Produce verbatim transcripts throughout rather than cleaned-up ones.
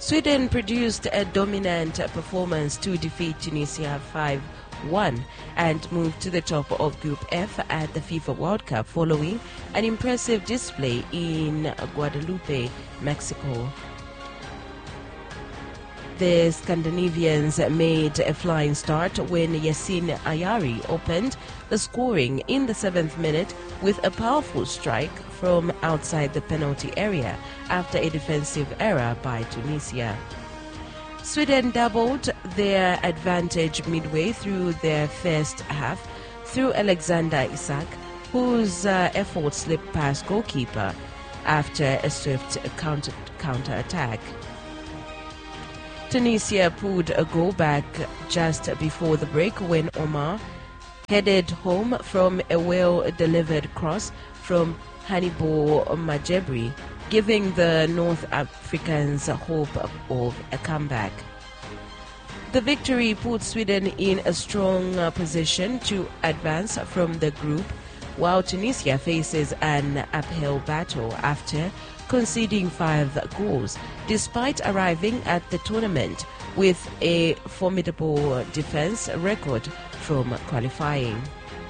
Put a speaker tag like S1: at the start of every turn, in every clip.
S1: Sweden produced a dominant performance to defeat Tunisia five one and moved to the top of Group F at the FIFA World Cup following an impressive display in Guadalupe, Mexico. The Scandinavians made a flying start when Yasin Ayari opened the scoring in the seventh minute with a powerful strike from outside the penalty area after a defensive error by Tunisia. Sweden doubled their advantage midway through their first half through Alexander Isak, whose uh, effort slipped past goalkeeper after a swift counter, counter attack. Tunisia pulled a goal back just before the break when Omar headed home from a well-delivered cross from Hannibal Majebri, giving the North Africans hope of a comeback. The victory put Sweden in a strong uh, position to advance from the group, while Tunisia faces an uphill battle after conceding five goals, despite arriving at the tournament with a formidable defense record from qualifying.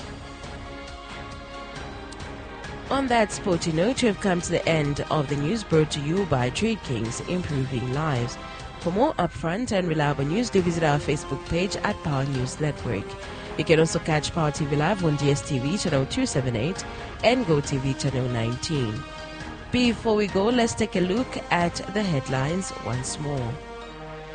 S1: On that sporty note, we have come to the end of the news brought to you by Trade Kings, improving lives. For more upfront and reliable news, do visit our Facebook page at Power News Network. You can also catch Power T V Live on D S T V channel two seventy-eight and GoTV channel nineteen. Before we go, let's take a look at the headlines once more.